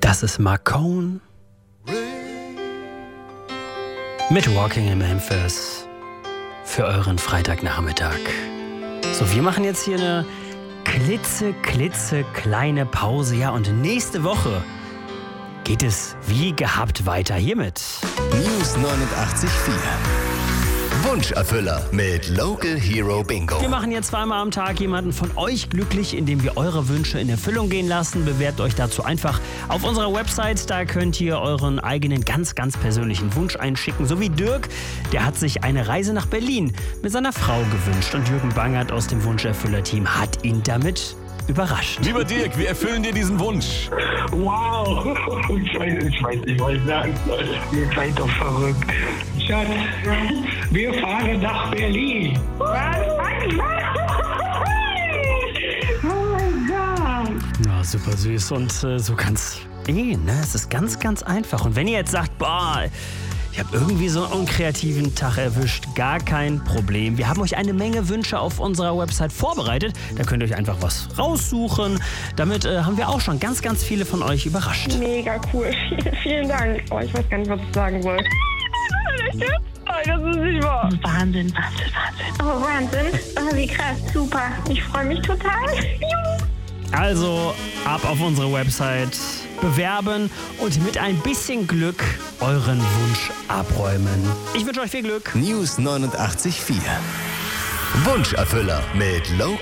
Das ist Marcone mit Walking in Memphis für euren Freitagnachmittag. So, wir machen jetzt hier eine klitzekleine Pause. Ja, und nächste Woche geht es wie gehabt weiter hiermit. News 89.4. Wunscherfüller mit Local Hero Bingo. Wir machen jetzt zweimal am Tag jemanden von euch glücklich, indem wir eure Wünsche in Erfüllung gehen lassen. Bewerbt euch dazu einfach auf unserer Website. Da könnt ihr euren eigenen ganz persönlichen Wunsch einschicken. So wie Dirk, der hat sich eine Reise nach Berlin mit seiner Frau gewünscht. Und Jürgen Bangert aus dem Wunscherfüller-Team hat ihn damit überrascht. Lieber Dirk, wir erfüllen dir diesen Wunsch. Wow, ich weiß nicht, was ich sagen soll. Ihr seid doch verrückt. Schatz, wir fahren nach Berlin. Was? Oh mein Gott. Ja, super süß und so ganz ne? Es ist ganz einfach. Und wenn ihr jetzt sagt, boah, ich habe irgendwie so einen unkreativen Tag erwischt, gar kein Problem. Wir haben euch eine Menge Wünsche auf unserer Website vorbereitet. Da könnt ihr euch einfach was raussuchen. Damit haben wir auch schon ganz viele von euch überrascht. Mega cool. Vielen Dank. Oh, ich weiß gar nicht, was ich sagen soll. Das ist nicht wahr. Wahnsinn. Oh, Wahnsinn. Oh, wie krass. Super. Ich freue mich total. Also ab auf unsere Website, bewerben und mit ein bisschen Glück euren Wunsch abräumen. Ich wünsche euch viel Glück. News 89.4. Wunscherfüller mit Local